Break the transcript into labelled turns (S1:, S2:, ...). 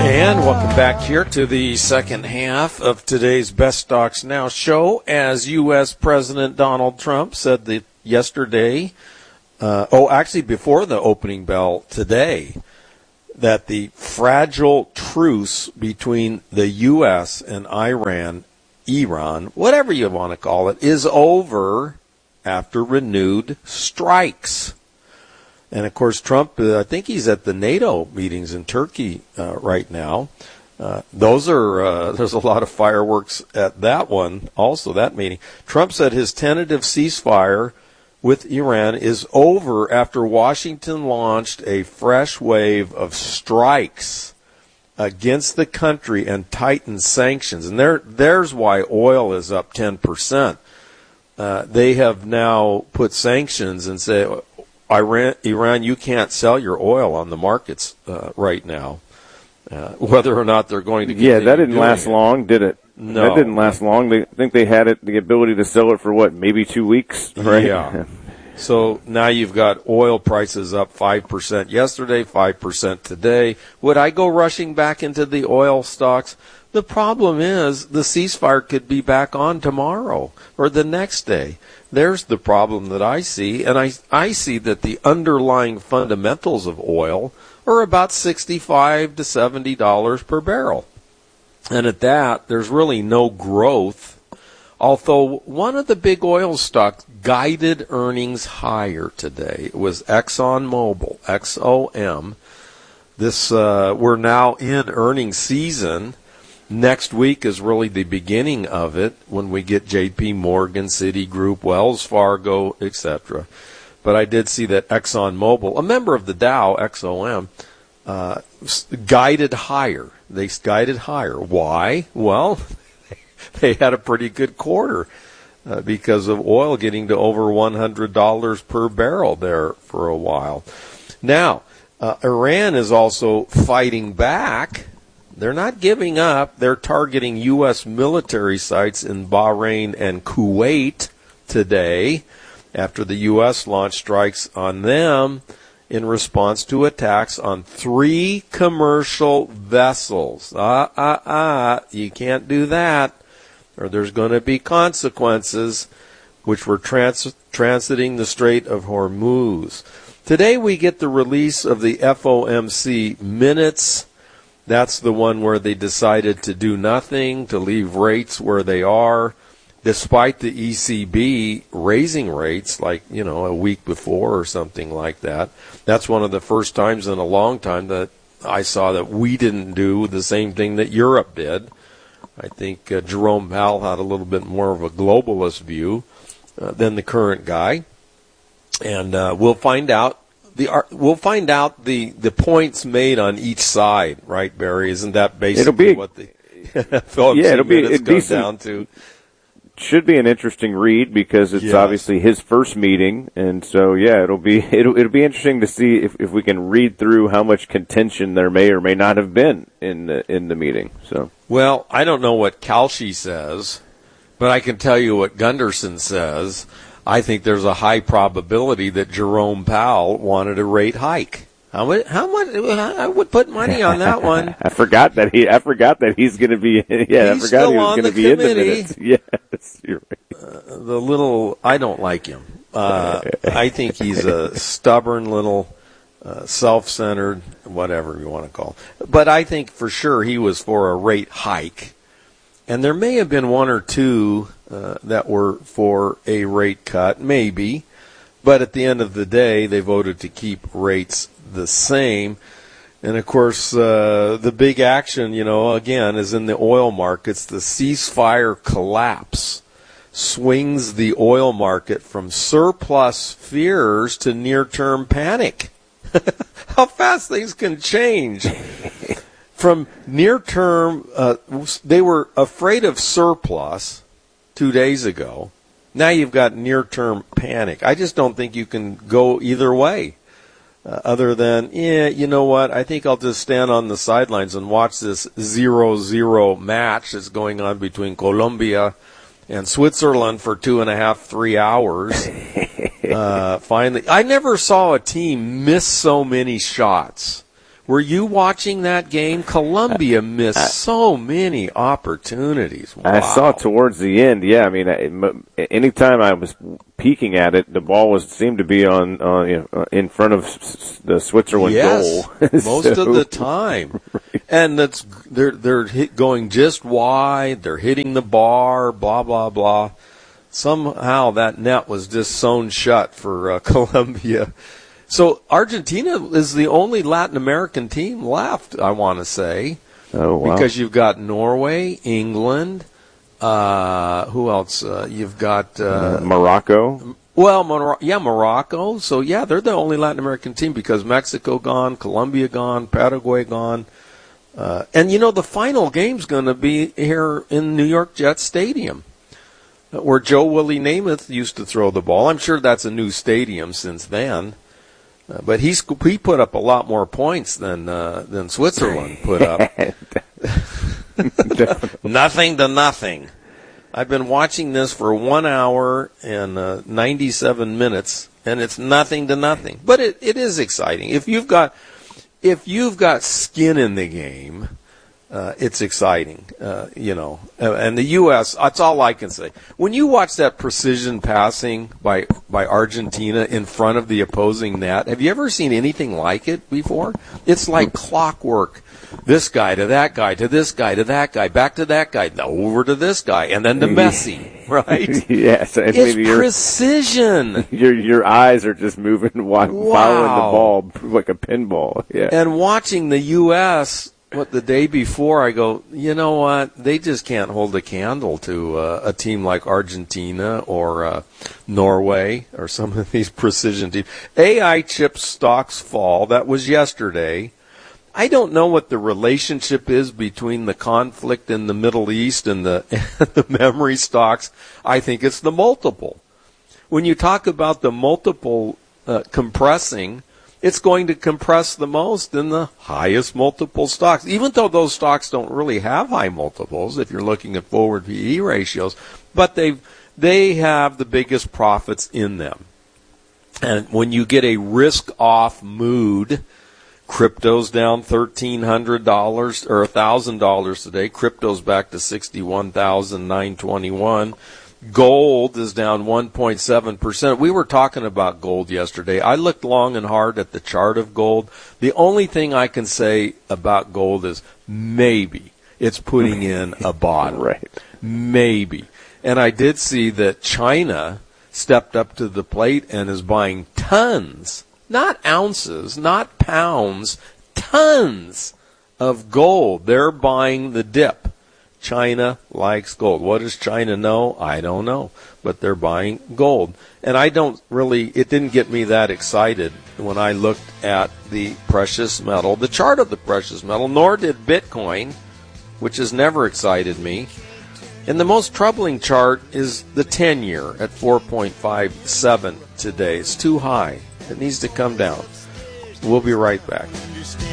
S1: And welcome back here to the second half of today's Best Stocks Now show. As U.S. President Donald Trump said yesterday, actually before the opening bell today, that the fragile truce between the U.S. and Iran, whatever you want to call it, is over after renewed strikes. And, of course, Trump, I think he's at the NATO meetings in Turkey right now. There's a lot of fireworks at that one, also that meeting. Trump said his tentative ceasefire with Iran is over after Washington launched a fresh wave of strikes against the country and tightened sanctions. And there's why oil is up 10%. They have now put sanctions and say, Iran, you can't sell your oil on the markets right now, whether or not they're going to continue.
S2: Yeah, that didn't last long, did it?
S1: No.
S2: That didn't last long. I think they had the ability to sell it for, maybe 2 weeks, right?
S1: Yeah. So now you've got oil prices up 5% yesterday, 5% today. Would I go rushing back into the oil stocks? The problem is the ceasefire could be back on tomorrow or the next day. There's the problem that I see, and I see that the underlying fundamentals of oil are about $65 to $70 per barrel. And at that, there's really no growth, although one of the big oil stocks guided earnings higher today. It was ExxonMobil, XOM. We're now in earnings season. Next week is really the beginning of it when we get J.P. Morgan, Citigroup, Wells Fargo, etc. But I did see that ExxonMobil, a member of the Dow, XOM, guided higher. They guided higher. Why? Well, they had a pretty good quarter because of oil getting to over $100 per barrel there for a while. Now, Iran is also fighting back. They're not giving up. They're targeting U.S. military sites in Bahrain and Kuwait today after the U.S. launched strikes on them in response to attacks on 3 commercial vessels. You can't do that, or there's going to be consequences, which were transiting the Strait of Hormuz. Today we get the release of the FOMC minutes. That's the one where they decided to do nothing, to leave rates where they are, despite the ECB raising rates a week before or something like that. That's one of the first times in a long time that I saw that we didn't do the same thing that Europe did. I think Jerome Powell had a little bit more of a globalist view than the current guy. And we'll find out. We'll find out the points made on each side, right, Barry? Isn't that basically what the FOMC minutes goes down to?
S2: Should be an interesting read because it's obviously his first meeting, and so it'll be interesting to see if we can read through how much contention there may or may not have been in the meeting. So,
S1: well, I don't know what Kalshi says, but I can tell you what Gunderson says. I think there's a high probability that Jerome Powell wanted a rate hike. How much? I would put money on that one.
S2: I forgot that he's going to be. I forgot he was going to be in the minutes. Yes, you're right.
S1: I don't like him. I think he's a stubborn little, self-centered, whatever you want to call it. But I think for sure he was for a rate hike. And there may have been one or two that were for a rate cut, maybe. But at the end of the day, they voted to keep rates the same. And, of course, the big action, again, is in the oil markets. The ceasefire collapse swings the oil market from surplus fears to near-term panic. How fast things can change. From near-term, they were afraid of surplus 2 days ago. Now you've got near-term panic. I just don't think you can go either way. Other than, you know what, I think I'll just stand on the sidelines and watch this 0-0 match that's going on between Colombia and Switzerland for 2.5, 3 hours. Finally, I never saw a team miss so many shots Were you watching that game? Columbia missed so many opportunities. Wow.
S2: I saw towards the end. Yeah, I mean, anytime I was peeking at it, the ball seemed to be on in front of the Switzerland goal.
S1: Most of the time. Right. And they're going just wide. They're hitting the bar. Blah blah blah. Somehow that net was just sewn shut for Colombia. So Argentina is the only Latin American team left, I want to say.
S2: Oh, wow.
S1: Because you've got Norway, England, who else? You've got
S2: Morocco.
S1: Well, Morocco. So, yeah, they're the only Latin American team because Mexico gone, Colombia gone, Paraguay gone. And, the final game's going to be here in New York Jets Stadium, where Joe Willie Namath used to throw the ball. I'm sure that's a new stadium since then. But he put up a lot more points than Switzerland put up. Nothing to nothing. I've been watching this for 1 hour and 97 minutes, and it's nothing to nothing. But it is exciting. If you've got skin in the game, it's exciting, and the U.S., that's all I can say. When you watch that precision passing by Argentina in front of the opposing net, have you ever seen anything like it before? It's like clockwork. This guy to that guy, to this guy, to that guy, back to that guy, over to this guy, and then to Messi, right?
S2: Yes. And
S1: it's precision.
S2: Your eyes are just moving, following the ball like a pinball. Yeah.
S1: And watching the U.S., the day before, I go, you know what? They just can't hold a candle to a team like Argentina or Norway or some of these precision teams. AI chip stocks fall. That was yesterday. I don't know what the relationship is between the conflict in the Middle East and the memory stocks. I think it's the multiple. When you talk about the multiple compressing, it's going to compress the most in the highest multiple stocks, even though those stocks don't really have high multiples if you're looking at forward PE ratios, but they have the biggest profits in them. And when you get a risk-off mood, crypto's down $1,300 or $1,000 today. Crypto's back to $61,921. Gold is down 1.7%. We were talking about gold yesterday. I looked long and hard at the chart of gold. The only thing I can say about gold is maybe it's putting in a bottom.
S2: Right.
S1: Maybe. And I did see that China stepped up to the plate and is buying tons, not ounces, not pounds, tons of gold. They're buying the dip. China likes gold. What does China know? I don't know. But they're buying gold. And it didn't get me that excited when I looked at the precious metal, the chart of the precious metal, nor did Bitcoin, which has never excited me. And the most troubling chart is the 10-year at 4.57 today. It's too high. It needs to come down. We'll be right back.